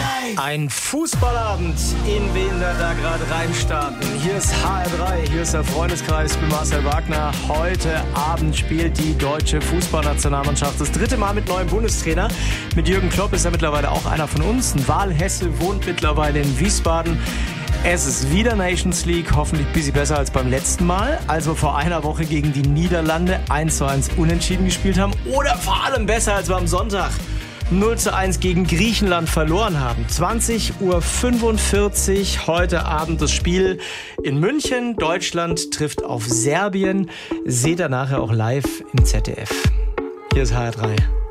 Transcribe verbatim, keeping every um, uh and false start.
Ein Fußballabend, in wen wir da gerade reinstarten. Hier ist H R drei, hier ist der Freundeskreis, ich bin Marcel Wagner. Heute Abend spielt die deutsche Fußballnationalmannschaft das dritte Mal mit neuem Bundestrainer. Mit Jürgen Klopp ist er mittlerweile auch einer von uns. Ein Wahlhesse, wohnt mittlerweile in Wiesbaden. Es ist wieder Nations League, hoffentlich ein bisschen besser als beim letzten Mal, als wir vor einer Woche gegen die Niederlande eins zu eins unentschieden gespielt haben. Oder vor allem besser, als wir am Sonntag null zu eins gegen Griechenland verloren haben. zwanzig Uhr fünfundvierzig, heute Abend das Spiel in München. Deutschland trifft auf Serbien. Seht ihr nachher auch live im Z D F. Hier ist H R drei.